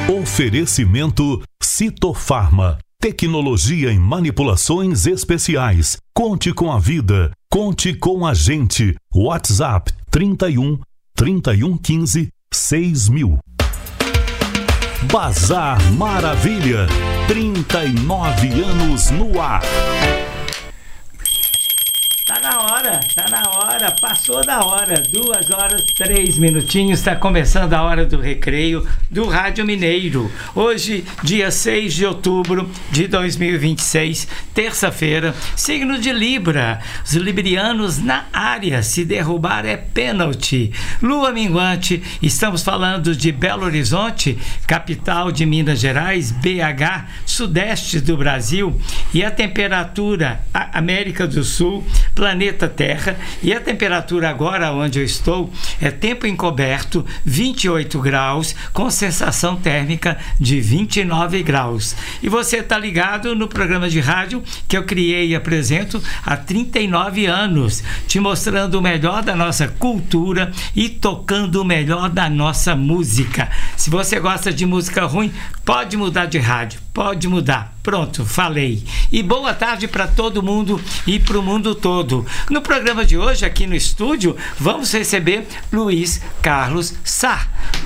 Oferecimento Citofarma. Tecnologia em manipulações especiais. Conte com a vida. Conte com a gente. WhatsApp 31 3115 6000. Bazar Maravilha. 39 anos no ar. Tá na hora, passou da hora, 2h03, está começando a hora do recreio do Rádio Mineiro. Hoje, dia 6 de outubro de 2026, terça-feira, signo de Libra, os librianos na área, se derrubar é pênalti. Lua minguante, estamos falando de Belo Horizonte, capital de Minas Gerais, BH, sudeste do Brasil, e a temperatura, América do Sul, planeta Terra, e a temperatura agora onde eu estou é tempo encoberto, 28 graus, com sensação térmica de 29 graus. E você está ligado no programa de rádio que eu criei e apresento há 39 anos, te mostrando o melhor da nossa cultura e tocando o melhor da nossa música. Se você gosta de música ruim, pode mudar de rádio, pode mudar. Pronto, falei. E boa tarde para todo mundo e para o mundo todo. No programa de hoje, aqui no estúdio, vamos receber Luiz Carlos Sá,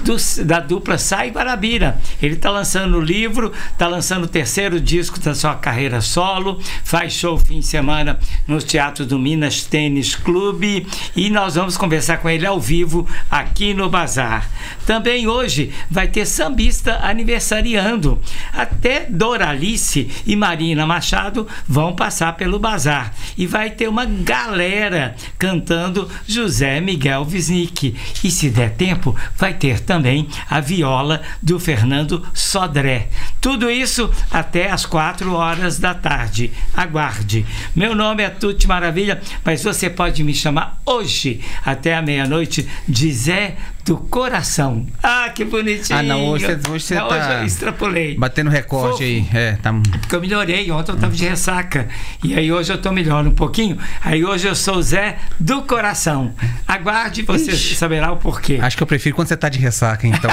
da dupla Sá e Guarabira. Ele está lançando o livro, está lançando o terceiro disco da sua carreira solo, faz show fim de semana no Teatro do Minas Tênis Clube, e nós vamos conversar com ele ao vivo aqui no Bazar. Também hoje vai ter sambista aniversariando. Até Doralice e Marina Machado vão passar pelo Bazar, e vai ter uma galera cantando José Miguel Wisnik, e se der tempo vai ter também a viola do Fernando Sodré. Tudo isso até às 4h da tarde. Aguarde. Meu nome é Tuti Maravilha, mas você pode me chamar hoje até a meia-noite de Zé do Coração. Ah, que bonitinho. Ah, não, hoje você não, tá... Hoje eu extrapolei. Batendo recorde. Fofo. Aí. Tá... Porque eu melhorei. Ontem eu tava de ressaca. E aí hoje eu tô melhor um pouquinho. Aí hoje eu sou o Zé do Coração. Aguarde, você saberá o porquê. Acho que eu prefiro quando você tá de ressaca, então.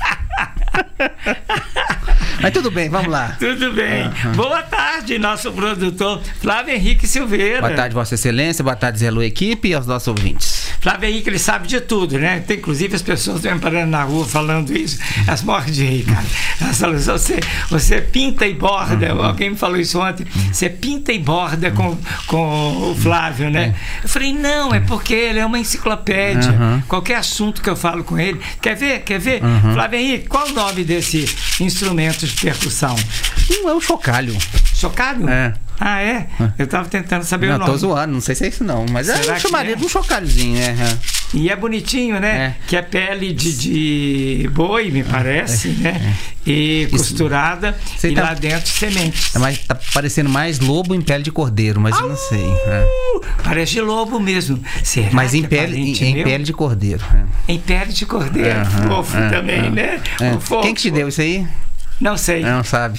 Mas tudo bem, vamos lá. Tudo bem. Boa tarde, nosso produtor Flávio Henrique Silveira. Boa tarde, Vossa Excelência. Boa tarde, Zé Lu Equipe e aos nossos ouvintes. Flávio Henrique, ele sabe de tudo, né? Tem, inclusive, as pessoas estão me parando na rua falando isso. Elas morrem de rir, cara. Elas falam, você pinta e borda. Alguém me falou isso ontem. Você pinta e borda com o Flávio, né? Eu falei, não, é porque ele é uma enciclopédia. Qualquer assunto que eu falo com ele. Quer ver? Flávio Henrique, qual o nome desse instrumento de percussão? É um chocalho. Chocalho? É. Ah, é? Eu tava tentando saber o nome. Não, tô zoando, não sei se é isso não, mas será eu chamaria de um chocalhozinho, né? E é bonitinho, né? Que é pele de boi, me parece, né? E costurada, e lá dentro sementes. Mas tá parecendo mais lobo em pele de cordeiro, mas eu não sei. Parece de lobo mesmo. Será mas em que pele de cordeiro. Em pele de cordeiro. Fofo também, né? Fofo. Quem que te deu isso aí? Não sei. Não sabe.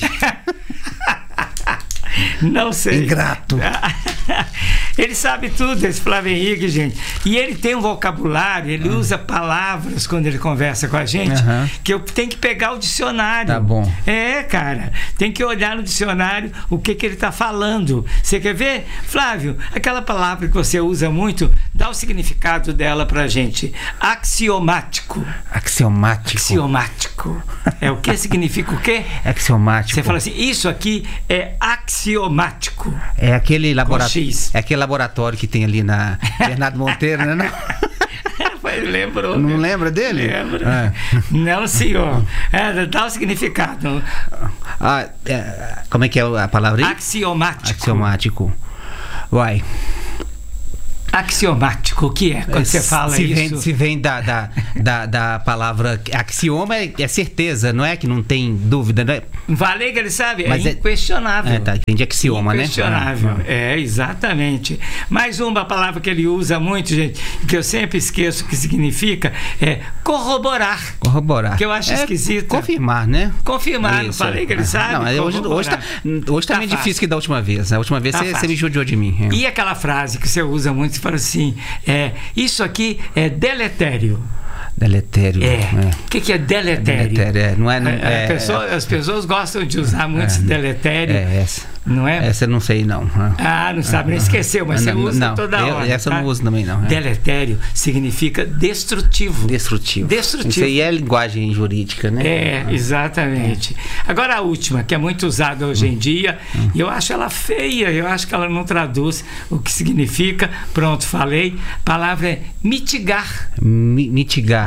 Não sei. Ingrato. Ele sabe tudo, esse Flávio Henrique, gente. E ele tem um vocabulário, ele usa palavras quando ele conversa com a gente, que eu tenho que pegar o dicionário. Tá bom. É, cara. Tem que olhar no dicionário o que ele está falando. Você quer ver? Flávio, aquela palavra que você usa muito, dá o significado dela pra gente. Axiomático. Axiomático. É o que significa o quê? Axiomático. Você fala assim, isso aqui é axiomático. É aquele laboratório que tem ali na Bernardo Monteiro, né? Lembrou. Não lembra dele? Lembro. Não, senhor. Dá o significado. Como é que é a palavra aí? Axiomático. Vai. Axiomático, o que é quando você fala isso? Se vem da palavra axioma, é certeza, não é que não tem dúvida, não é? Vale que ele sabe, mas é inquestionável. Vem de axioma, inquestionável, né? Exatamente. Mais uma palavra que ele usa muito, gente, que eu sempre esqueço o que significa, é corroborar. Que eu acho esquisito. Confirmar, né? Confirmar, isso. Não falei que ele sabe? Não, hoje tá meio difícil que da última vez. A última vez você me judiou de mim. E aquela frase que você usa muito, fala assim, isso aqui é deletério. Deletério. O que é deletério? Não é, as pessoas gostam de usar muito esse deletério. Essa. Não é? Essa eu não sei, não. Não sabe, nem esqueceu, mas você usa toda hora. Essa eu não uso também, não. Deletério significa destrutivo. Destrutivo. Isso aí é linguagem jurídica, né? Exatamente. Agora a última, que é muito usada hoje em dia, e eu acho ela feia, eu acho que ela não traduz o que significa. Pronto, falei. A palavra é mitigar. Mitigar.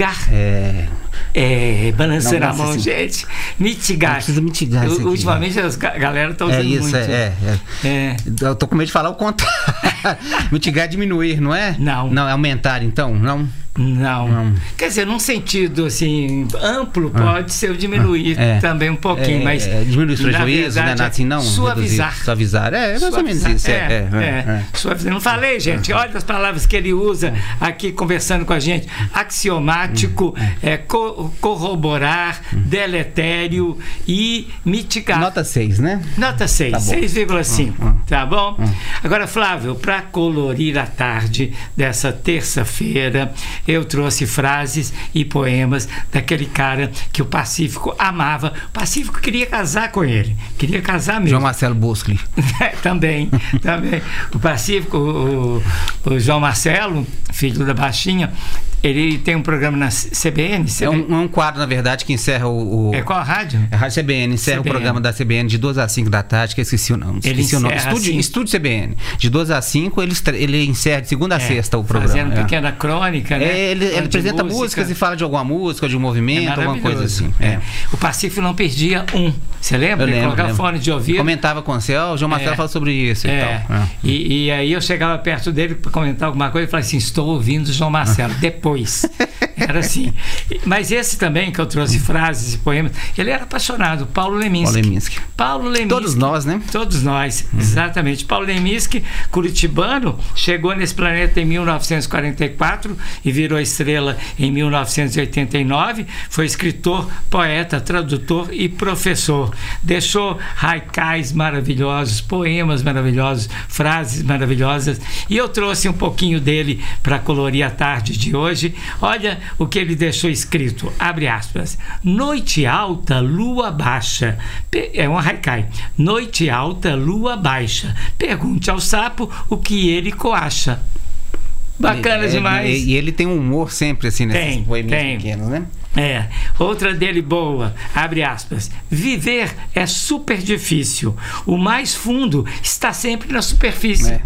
Balançando a mão, gente. Mitigar. Precisa mitigar isso aqui. Ultimamente a galera está usando muito. Eu tô com medo de falar o contrário. Mitigar é diminuir, não é? Não. Não, é aumentar, então? Não. Quer dizer, num sentido assim amplo, pode ser o diminuir também um pouquinho, mas diminuir os prejuízos, verdade, né? Assim, não suavizar. Suavizar, mais ou menos isso. Suavizar. Não falei, gente. Olha as palavras que ele usa aqui conversando com a gente: axiomático, corroborar, deletério e mitigar. Nota 6, né? Nota 6, tá 6,5. Tá bom? Agora, Flávio, para colorir a tarde dessa terça-feira, eu trouxe frases e poemas daquele cara que o Pacífico amava. O Pacífico queria casar com ele. Queria casar mesmo. João Marcelo Buscli. Também. O Pacífico, o João Marcelo, filho da Baixinha, ele tem um programa na CBN. É um quadro, na verdade, que encerra o... É qual a rádio? É a Rádio CBN. Encerra o programa da CBN de 2 às 5 da tarde, que eu esqueci o nome. Estúdio CBN. De 2 às 5, ele encerra de segunda a sexta o programa. Fazendo pequena crônica, né? Ele apresenta músicas e fala de alguma música, de um movimento, alguma coisa assim. O Pacífico não perdia um. Você lembra? Ele colocava fone de ouvido. Comentava com o Céu, o João Marcelo falou sobre isso e tal. E aí eu chegava perto dele para comentar alguma coisa e falava assim: estou ouvindo o João Marcelo. Depois. Era assim. Mas esse também, que eu trouxe frases e poemas, ele era apaixonado. Paulo Leminski. Todos nós, né? Todos nós, exatamente. Paulo Leminski, curitibano, chegou nesse planeta em 1944 e virou estrela em 1989. Foi escritor, poeta, tradutor e professor. Deixou haikais maravilhosos, poemas maravilhosos, frases maravilhosas. E eu trouxe um pouquinho dele para colorir a tarde de hoje. Olha o que ele deixou escrito, abre aspas: noite alta, lua baixa. É um haikai. Noite alta, lua baixa. Pergunte ao sapo o que ele coacha. Bacana demais. E ele tem um humor sempre assim, nesses poeminhos pequenos, né? Outra dele boa, abre aspas: viver é super difícil, o mais fundo está sempre na superfície.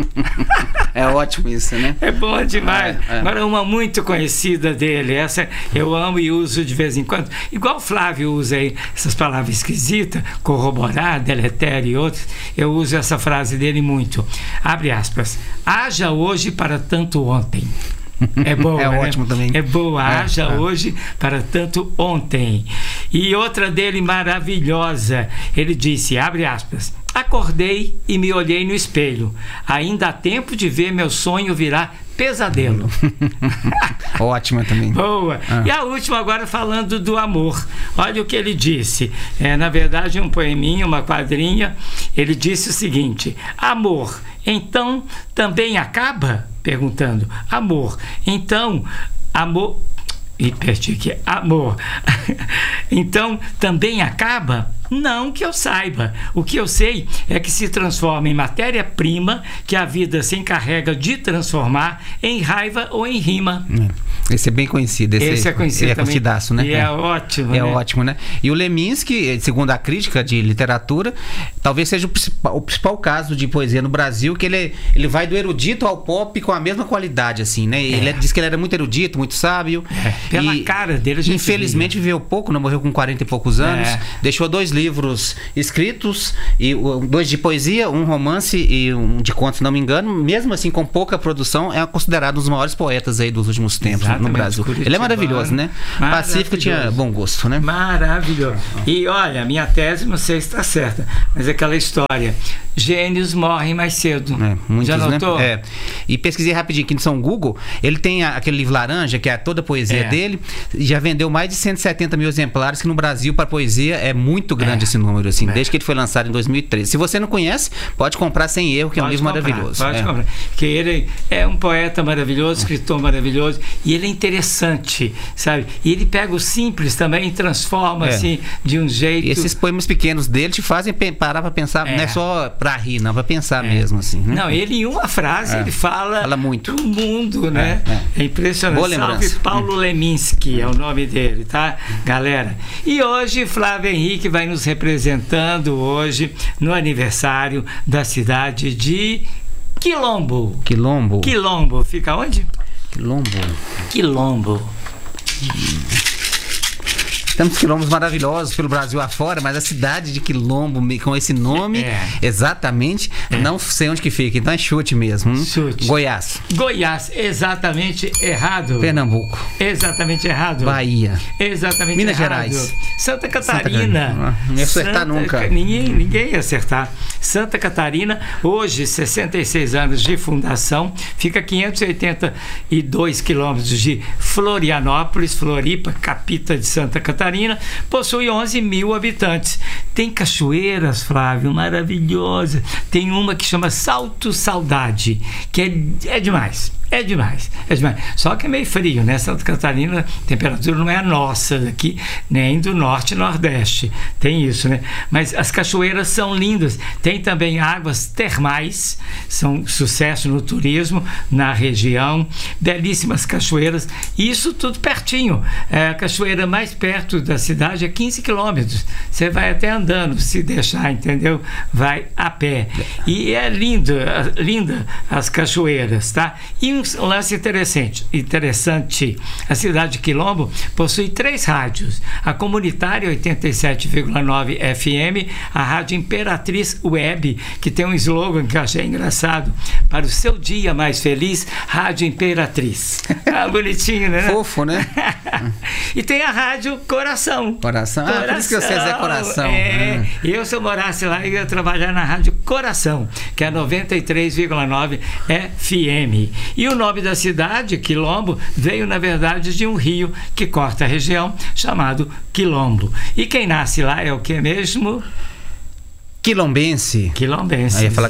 É ótimo isso, né? É bom demais. Agora, uma muito conhecida dele, essa eu amo e uso de vez em quando, igual o Flávio usa aí essas palavras esquisitas, corroborar, deletério e outros. Eu uso essa frase dele muito, abre aspas: haja hoje para tanto ontem. É boa, é ótimo também. É boa, haja hoje para tanto ontem. E outra dele maravilhosa, ele disse, abre aspas: acordei e me olhei no espelho, ainda há tempo de ver meu sonho virar pesadelo. Ótima também. Boa. E a última agora falando do amor. Olha o que ele disse. Na verdade, um poeminha, uma quadrinha. Ele disse o seguinte: amor, então também acaba? Perguntando. Amor, então, amor... Amor, então também acaba? Não que eu saiba. O que eu sei é que se transforma em matéria-prima que a vida se encarrega de transformar em raiva ou em rima. Esse é bem conhecido. Esse é conhecido também. É conhecidaço, né? E é ótimo, É ótimo, né? E o Leminski, segundo a crítica de literatura, talvez seja o principal caso de poesia no Brasil, que ele vai do erudito ao pop com a mesma qualidade, assim, né? Ele diz que ele era muito erudito, muito sábio. Pela cara dele, a gente infelizmente viveu pouco, né? Morreu com 40 e poucos anos. Deixou 2 livros escritos, e 2 de poesia, um romance e um de contos, se não me engano. Mesmo assim, com pouca produção, é considerado um dos maiores poetas aí dos últimos tempos. Exatamente, no Brasil. Ele é maravilhoso, né? Pacífico tinha bom gosto, né? Maravilhoso. E olha, minha tese, não sei se está certa, mas é aquela história: gênios morrem mais cedo. Muitos, já notou? Né? E pesquisei rapidinho aqui no São Google, ele tem aquele livro laranja, que é toda a poesia dele, já vendeu mais de 170 mil exemplares, que no Brasil, para poesia, é muito grande esse número, assim, desde que ele foi lançado em 2013. Se você não conhece, pode comprar sem erro, que é um livro maravilhoso. Pode comprar, porque ele é um poeta maravilhoso, escritor maravilhoso, e ele é interessante, sabe? E ele pega o simples também e transforma, assim, de um jeito... E esses poemas pequenos dele te fazem parar para pensar, não é só para rir, não, para pensar mesmo, assim. Né? Não, ele em uma frase, ele fala muito do mundo, né? É impressionante. Boa lembrança. Salve Paulo Leminski, é o nome dele, tá, galera? E hoje, Flávio Henrique vai nos representando hoje no aniversário da cidade de Quilombo. Quilombo, fica onde? Quilombo. Temos quilombos maravilhosos pelo Brasil afora, mas a cidade de Quilombo, com esse nome, exatamente, não sei onde que fica, então é chute mesmo. Chute. Goiás, exatamente errado. Pernambuco, exatamente errado. Bahia, exatamente Minas errado. Gerais, Santa Catarina. Não ia acertar nunca. Ninguém ia acertar. Santa Catarina, hoje, 66 anos de fundação, fica a 582 quilômetros de Florianópolis, Floripa, capital de Santa Catarina. Possui 11 mil habitantes. Tem cachoeiras, Flávio, maravilhosas. Tem uma que chama Salto Saudade, que é demais. É demais. Só que é meio frio, né? Santa Catarina, a temperatura não é a nossa daqui, nem do norte e nordeste. Tem isso, né? Mas as cachoeiras são lindas. Tem também águas termais, são sucesso no turismo na região. Belíssimas cachoeiras. Isso tudo pertinho. A cachoeira mais perto da cidade é 15 quilômetros. Você vai até andando, se deixar, entendeu? Vai a pé. E é linda as cachoeiras, tá? E um lance interessante, a cidade de Quilombo possui 3 rádios, a comunitária 87,9 FM, a rádio Imperatriz Web, que tem um slogan que eu achei engraçado: para o seu dia mais feliz, Rádio Imperatriz. Bonitinho, né? Fofo, né? E tem a rádio Coração. Por isso que você é Coração. Eu, se eu morasse lá, eu ia trabalhar na rádio Coração, que é 93,9 FM. E o nome da cidade, Quilombo, veio, na verdade, de um rio que corta a região, chamado Quilombo. E quem nasce lá é o que mesmo? Quilombense. Aí ia falar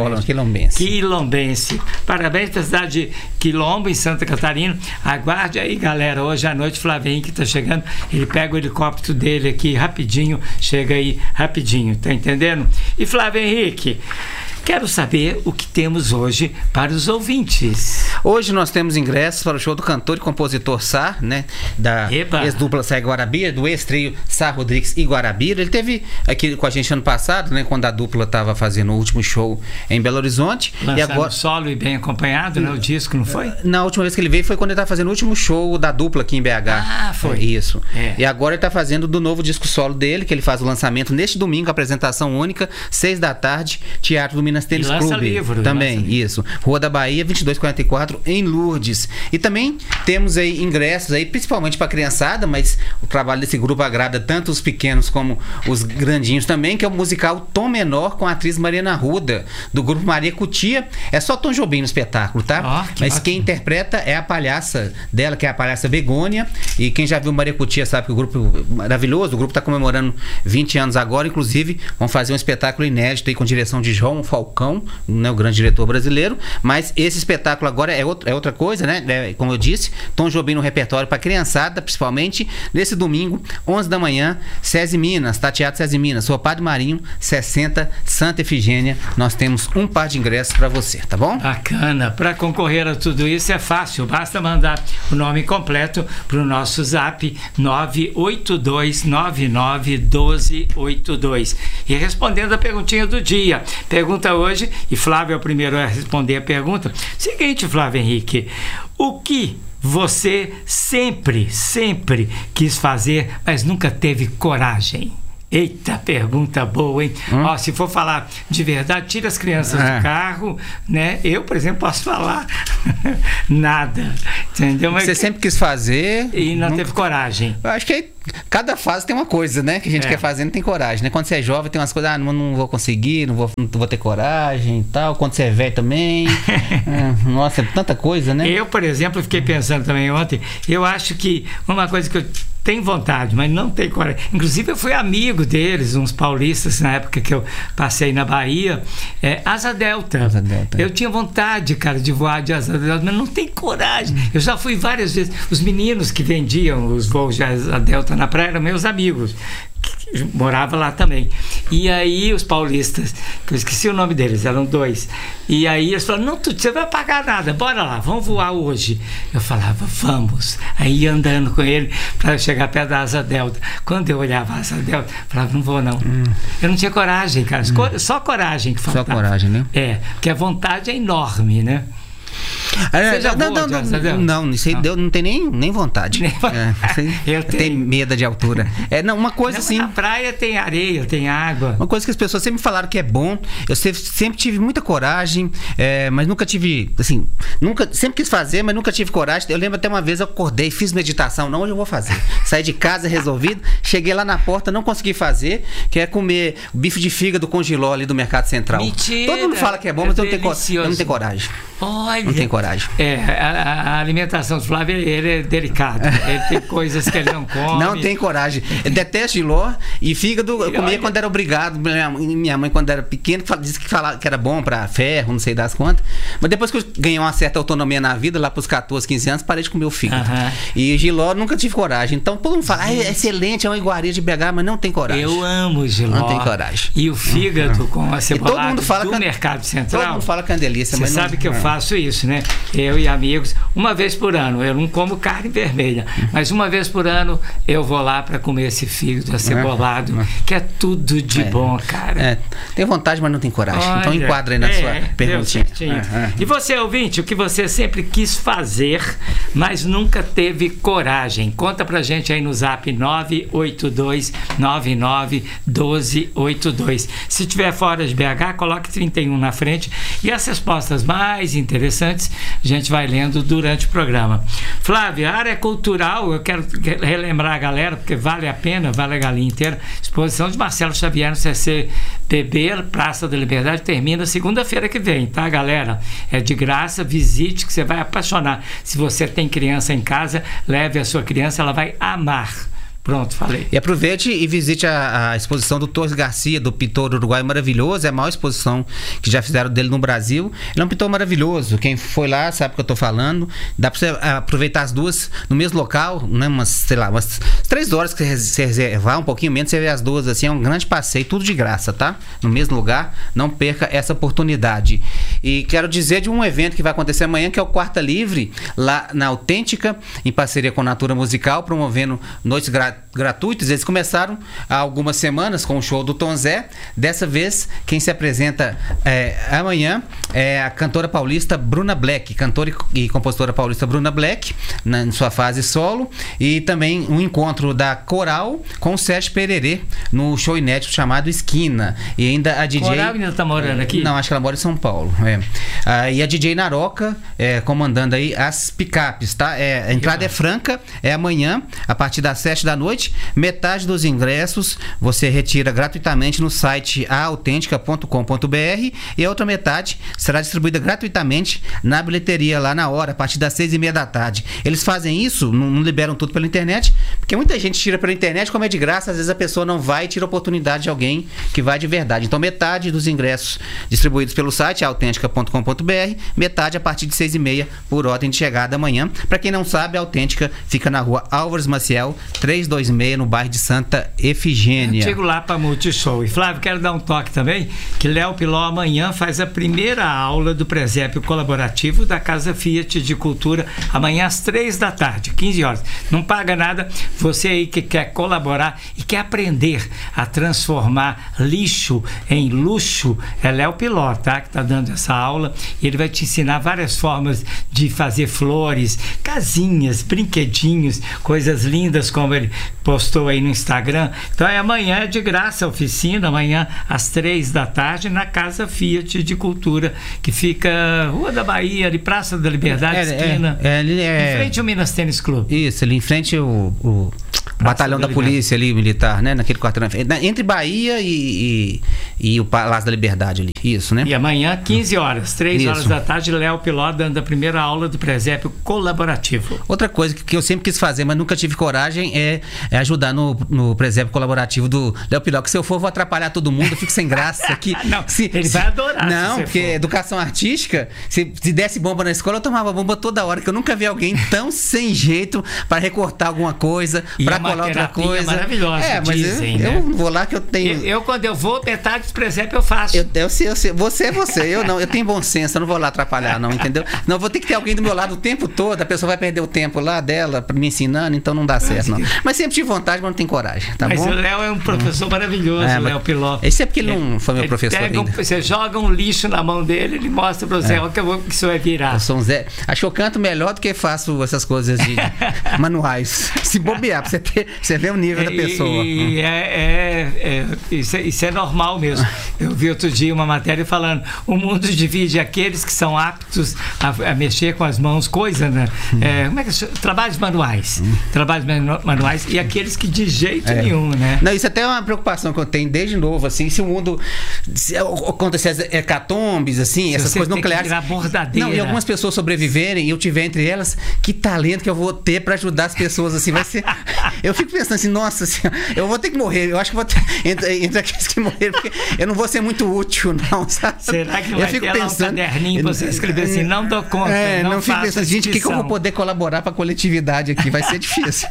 Quilombense. Parabéns para a cidade de Quilombo, em Santa Catarina. Aguarde aí, galera. Hoje à noite, Flávio Henrique está chegando. Ele pega o helicóptero dele aqui rapidinho. Chega aí rapidinho, tá entendendo? E Flávio Henrique, quero saber o que temos hoje para os ouvintes. Hoje nós temos ingressos para o show do cantor e compositor Sá, né? Da ex-dupla Sá e Guarabira, do ex-trio Sá Rodrigues e Guarabira. Ele esteve aqui com a gente ano passado, né? Quando a dupla estava fazendo o último show em Belo Horizonte. Lançando e agora solo e bem acompanhado, né? O disco, não foi? Na última vez que ele veio foi quando ele estava fazendo o último show da dupla aqui em BH. Foi. Isso. E agora ele está fazendo do novo disco solo dele, que ele faz o lançamento neste domingo, apresentação única, 6 da tarde, Teatro do Minas Tênis Clube. Livro, também, isso. Rua da Bahia, 2244, em Lourdes. E também temos aí ingressos aí, principalmente para a criançada, mas o trabalho desse grupo agrada tanto os pequenos como os grandinhos também, que é o musical Tom Menor com a atriz Mariana Arruda, do grupo Maria Cutia. É só Tom Jobim no espetáculo, tá? Mas quem interpreta é a palhaça dela, que é a palhaça Begônia. E quem já viu Maria Cutia sabe que o grupo maravilhoso, o grupo está comemorando 20 anos agora, inclusive vão fazer um espetáculo inédito aí com direção de João Falcão, né, o grande diretor brasileiro. Mas esse espetáculo agora é outra coisa, né? Como eu disse, Tom Jobim no repertório para criançada, principalmente nesse domingo, 11 da manhã, SESI Minas, tá? Teatro SESI Minas, Rua Padre Marinho, 60, Santa Efigênia. Nós temos um par de ingressos para você, tá bom? Bacana. Para concorrer a tudo isso é fácil, basta mandar o nome completo para o nosso zap 982991282. E respondendo a perguntinha do dia. Pergunta hoje, e Flávio é o primeiro a responder a pergunta. Seguinte, Flávio Henrique, o que você sempre quis fazer, mas nunca teve coragem? Eita, pergunta boa, hein? Ó, se for falar de verdade, tira as crianças do carro, né? Eu, por exemplo, posso falar nada, entendeu? Mas você sempre quis fazer... E não teve coragem. Eu acho que cada fase tem uma coisa, né? Que a gente quer fazer, não tem coragem, né? Quando você é jovem, tem umas coisas, não vou conseguir, não vou ter coragem e tal. Quando você é velho também... nossa, é tanta coisa, né? Eu, por exemplo, fiquei pensando também ontem, eu acho que uma coisa que eu tenho vontade, mas não tenho coragem. Inclusive, eu fui amigo deles, uns paulistas, na época que eu passei na Bahia, Asa Delta. Asa Delta. Eu tinha vontade, cara, de voar de Asa Delta, mas não tenho coragem. Eu já fui várias vezes. Os meninos que vendiam os voos de Asa Delta na praia eram meus amigos, que morava lá também. E aí os paulistas, que eu esqueci o nome deles, eram 2. E aí eles falaram, não, você vai pagar nada, bora lá, vamos voar hoje. Eu falava, vamos. Aí ia andando com ele para chegar perto da Asa Delta. Quando eu olhava a Asa Delta, eu falava, não vou não. Eu não tinha coragem, cara. Só coragem que faltava. Só coragem, né? Porque a vontade é enorme, né? Você já voou de Asa Delta? Não, isso aí não tem nem vontade. Eu tenho medo de altura. Uma coisa assim. Na praia tem areia, tem água. Uma coisa que as pessoas sempre falaram que é bom. Eu sempre tive muita coragem, mas nunca tive, assim, sempre quis fazer, mas nunca tive coragem. Eu lembro até uma vez eu acordei, fiz meditação. Não, hoje eu vou fazer. Saí de casa resolvido, cheguei lá na porta, não consegui fazer, que é comer bife de fígado com jiló ali do Mercado Central. Mentira, todo mundo fala que é bom, mas eu não tenho coragem. Olha, não tem coragem. A alimentação do Flávio, ele é delicado. Ele tem coisas que ele não come. Não tem coragem. Eu detesto jiló e fígado. Eu comia quando era obrigado. Minha mãe, quando era pequena, disse que era bom pra ferro, não sei das quantas. Mas depois que eu ganhei uma certa autonomia na vida, lá pros 14, 15 anos, parei de comer o fígado. E jiló, nunca tive coragem. Então todo mundo fala, é excelente, é uma iguaria de BH, mas não tem coragem. Eu amo jiló. Não tem coragem. E o fígado com a cebolada do Mercado Central. Todo mundo fala que é uma delícia. Você sabe que eu faço isso, né? Eu e amigos, uma vez por ano. Eu não como carne vermelha, mas uma vez por ano eu vou lá para comer esse fígado acebolado, que é tudo de bom, cara. Tem vontade, mas não tem coragem. Olha, então enquadra aí na sua perguntinha. E você, ouvinte, o que você sempre quis fazer, mas nunca teve coragem? Conta pra gente aí no zap 982991282. Se tiver fora de BH, coloque 31 na frente e as respostas mais interessantes a gente vai lendo durante o programa. Flávia, a área cultural, eu quero relembrar a galera, porque vale a pena, vale a galinha inteira. Exposição de Marcelo Xavier no CCBB, Praça da Liberdade, termina segunda-feira que vem, tá, galera? É de graça, visite, que você vai apaixonar. Se você tem criança em casa, leve a sua criança, ela vai amar. Pronto, falei. E aproveite e visite a exposição do Torres Garcia, do pintor uruguaio maravilhoso. É a maior exposição que já fizeram dele no Brasil. Ele é um pintor maravilhoso. Quem foi lá sabe o que eu tô falando. Dá pra você aproveitar as duas no mesmo local, né? Umas 3 horas que você reservar, um pouquinho menos, você vê as duas assim. É um grande passeio, tudo de graça, tá? No mesmo lugar. Não perca essa oportunidade. E quero dizer de um evento que vai acontecer amanhã, que é o Quarta Livre, lá na Autêntica, em parceria com Natura Musical, promovendo noites gratuitos. Eles começaram há algumas semanas com o show do Tom Zé. Dessa vez, quem se apresenta amanhã é a cantora paulista Bruna Black, cantora e compositora paulista Bruna Black, em sua fase solo, e também um encontro da Coral com o Sérgio Pererê no show inédito chamado Esquina. E ainda a DJ... Coral ainda tá morando aqui? Não, acho que ela mora em São Paulo. E a DJ Naroca comandando aí as picapes, tá? A entrada é franca, é amanhã, a partir das 7 da noite. Metade dos ingressos você retira gratuitamente no site autêntica.com.br e a outra metade será distribuída gratuitamente na bilheteria lá na hora, a partir das 6:30 da tarde. Eles fazem isso, não liberam tudo pela internet, porque muita gente tira pela internet, como é de graça, às vezes a pessoa não vai e tira a oportunidade de alguém que vai de verdade. Então metade dos ingressos distribuídos pelo site autêntica.com.br, metade a partir de 6:30 por ordem de chegada amanhã. Para quem não sabe, a Autêntica fica na rua Álvares Maciel 326, no bairro de Santa Efigênia. Eu chego lá para Multishow. E Flávio, quero dar um toque também, que Léo Piló amanhã faz a primeira aula do presépio colaborativo da Casa Fiat de Cultura, amanhã às 3 da tarde, 15 horas. Não paga nada, você aí que quer colaborar e quer aprender a transformar lixo em luxo, é Léo Piló, tá? Que tá dando essa aula, e ele vai te ensinar várias formas de fazer flores, casinhas, brinquedinhos, coisas lindas como ele postou aí no Instagram. Então amanhã é de graça a oficina, amanhã às 3h na Casa Fiat de Cultura, que fica Rua da Bahia, ali Praça da Liberdade, esquina, em frente ao Minas Tênis Clube. Isso, ali em frente o batalhão da polícia ali, militar, né? Naquele quarteirão. Entre Bahia e o Palácio da Liberdade ali. Isso, né? E amanhã, 15 horas, 3h, Léo Piló dando a primeira aula do presépio colaborativo. Outra coisa que eu sempre quis fazer, mas nunca tive coragem, é ajudar no presépio colaborativo do Léo Piló, que se eu for, vou atrapalhar todo mundo, eu fico sem graça aqui. Não, ele vai adorar. Não, porque educação artística, se desse bomba na escola, eu tomava bomba toda hora, que eu nunca vi alguém tão sem jeito para recortar alguma coisa, para colar outra coisa. Maravilhosa, mas dizem, eu vou lá que eu tenho... Eu quando eu vou, metade do presépio eu faço. Eu sei, você é você, eu não, eu tenho bom senso, eu não vou lá atrapalhar não, entendeu? Não, vou ter que ter alguém do meu lado o tempo todo, a pessoa vai perder o tempo lá dela, me ensinando, então não dá certo não. Mas sempre tive vontade, mas não tenho coragem, tá bom? Mas o Léo é um professor maravilhoso, o Léo Piló. Isso é porque ele não foi meu professor ainda. Você joga um lixo na mão dele, ele mostra pra você que isso vai virar. Eu sou um Zé. Acho que eu canto melhor do que faço essas coisas de manuais. Se bobear, pra você ver o nível da pessoa. Isso é normal mesmo. Eu vi outro dia uma matéria falando: o mundo divide aqueles que são aptos a mexer com as mãos, coisa, né? Como é que chama? Trabalhos manuais. Trabalhos manuais e aqueles que de jeito nenhum, né? Não, isso até é uma preocupação que eu tenho desde novo, assim, se o mundo acontecer as hecatombes, assim, essas coisas nucleares. Não, e algumas pessoas sobreviverem e eu tiver entre elas, que talento que eu vou ter pra ajudar as pessoas, assim, vai ser. Eu fico pensando assim, nossa senhora, eu vou ter que morrer, eu acho que vou ter entre aqueles que morreram, porque eu não vou ser muito útil, não, sabe? Será que vai ter lá um caderninho pra você escrever assim, não dou conta, não fico pensando, gente, o que eu vou poder colaborar pra coletividade aqui? Vai ser difícil.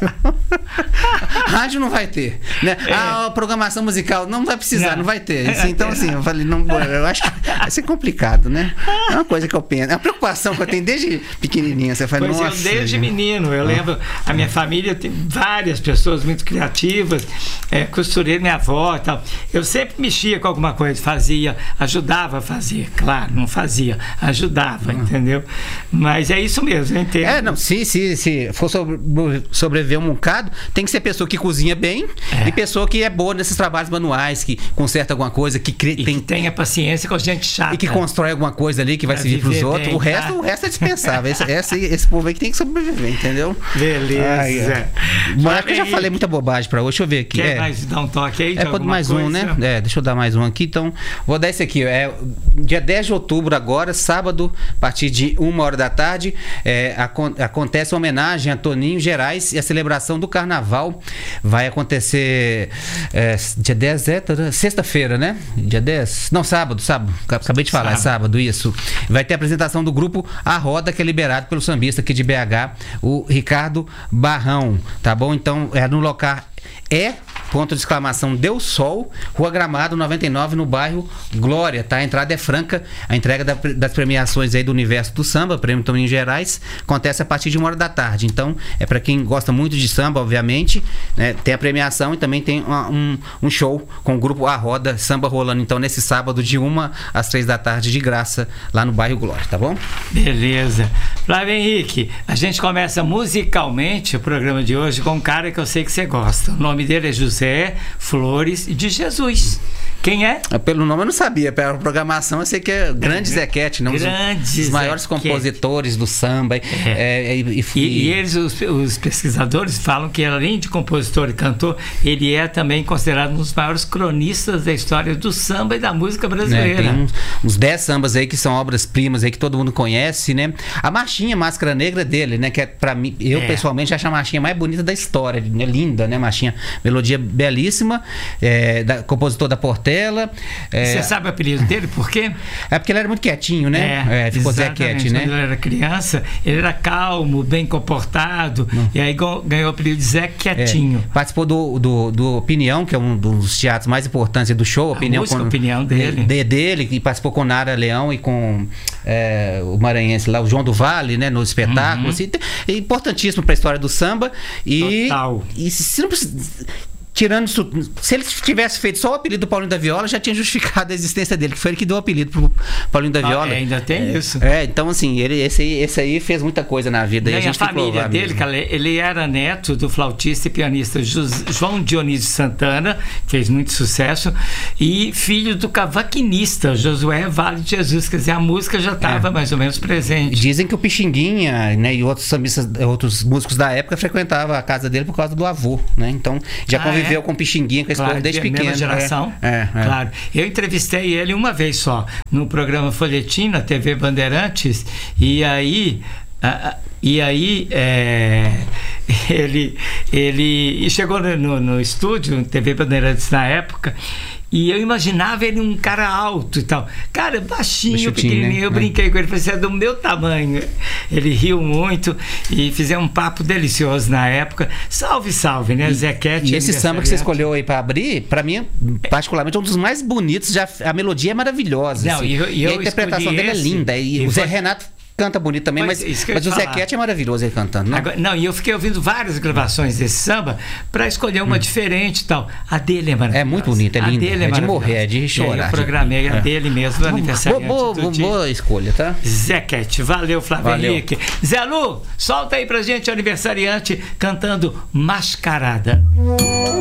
Rádio não vai ter, né? A programação musical não vai precisar, não vai ter. Então, assim, eu falei, eu acho que vai ser complicado, né? É uma coisa que eu penso, é uma preocupação que eu tenho desde pequenininha. Você fala, nossa. Desde menino, eu lembro, a minha família tem várias pessoas muito criativas, costureira, minha avó e tal. Eu sempre mexia com alguma coisa, ajudava a fazer, claro, não fazia, ajudava, entendeu? Mas é isso mesmo, eu entendo. Se for sobreviver um bocado, tem que ser pessoa que cozinha bem e pessoa que é boa nesses trabalhos manuais, que conserta alguma coisa, que tenha paciência com gente chata. E que constrói alguma coisa ali que vai servir pros outros. Bem, o resto é dispensável. Esse povo aí que tem que sobreviver, entendeu? Beleza. Mas acho que eu já falei muita bobagem pra hoje. Deixa eu ver aqui. Quer mais dar um toque aí? Pode mais coisa? Um, né? Deixa eu dar mais um aqui. Então, vou dar esse aqui. Dia 10 de outubro, agora, sábado, a partir de 13h, acontece a homenagem a Toninho Gerais e a celebração do Carnaval. Vai acontecer dia 10, sexta-feira, né? Dia 10? Não, sábado. Acabei de falar, sábado, isso. Vai ter a apresentação do grupo A Roda, que é liberado pelo sambista aqui de BH, o Ricardo Barrão, tá bom? Então, no local ponto de exclamação Deu Sol, Rua Gramado 99, no bairro Glória, tá? A entrada é franca, a entrega das premiações aí do Universo do Samba, Prêmio Toninho Gerais, acontece a partir de 13h. Então, é para quem gosta muito de samba, obviamente, né? Tem a premiação e também tem um show com o grupo A Roda, samba rolando, então, nesse sábado de 1 às 3h de graça, lá no bairro Glória, tá bom? Beleza. Flávio Henrique, a gente começa musicalmente o programa de hoje com um cara que eu sei que você gosta. O nome dele é José Flores de Jesus. Quem é? Pelo nome eu não sabia, pela programação eu sei que é Grande Zequete, um dos maiores compositores do samba. E eles, os pesquisadores, falam que além de compositor e cantor, ele é também considerado um dos maiores cronistas da história do samba e da música brasileira. Tem uns 10 sambas aí que são obras-primas aí que todo mundo conhece, né? A marchinha Máscara Negra dele, né? Que é pra mim, eu pessoalmente acho a marchinha mais bonita da história, né? Linda, né? Marchinha, melodia belíssima, compositor da Portela. Você sabe o apelido dele, por quê? É porque ele era muito quietinho, né? Ficou Zequete, né? Quando ele era criança, ele era calmo, bem comportado, e aí ganhou o apelido de Zé Quietinho. Participou do Opinião, que é um dos teatros mais importantes do show. Opinião dele. Dele, e participou com Nara Leão e com o maranhense lá, o João do Vale, né? No espetáculo. Assim, é importantíssimo para a história do samba. Total. E se não precisa... tirando isso, se ele tivesse feito só o apelido do Paulinho da Viola, já tinha justificado a existência dele, que foi ele que deu o apelido pro Paulinho da Viola. Ainda tem isso. Então assim, esse aí fez muita coisa na vida. E a família dele, cara, ele era neto do flautista e pianista João Dionísio Santana, fez muito sucesso, e filho do cavaquinista Josué Vale de Jesus, quer dizer, a música já estava mais ou menos presente. Dizem que o Pixinguinha, né, e outros sambistas, outros músicos da época frequentavam a casa dele por causa do avô, né? Então já conviveu com o Pixinguinha, com esse povo desde pequeno. Mesma geração. Claro. Eu entrevistei ele uma vez só no programa Folhetim, na TV Bandeirantes, e aí ele chegou no estúdio, TV Bandeirantes na época, e eu imaginava ele um cara alto e tal. Cara, baixinho, pequenininho. Né? Eu brinquei com ele, falei, você é do meu tamanho. Ele riu muito e fizemos um papo delicioso na época. Salve, salve, né? Zequete. E esse samba que você escolheu aí pra abrir, pra mim, particularmente, é um dos mais bonitos. A melodia é maravilhosa. Não, assim. E a interpretação dele é linda. E o Zé Renato canta bonito também, mas o Zequete é maravilhoso ele cantando, né? Agora, e eu fiquei ouvindo várias gravações desse samba pra escolher uma diferente e tal. A dele é maravilhosa. É muito bonita, é linda. É de morrer, é de chorar. Eu programei a dele mesmo, do aniversário. Boa escolha, tá? Zequete, valeu, Flávio Henrique. Zé Lu, solta aí pra gente o aniversariante cantando Mascarada.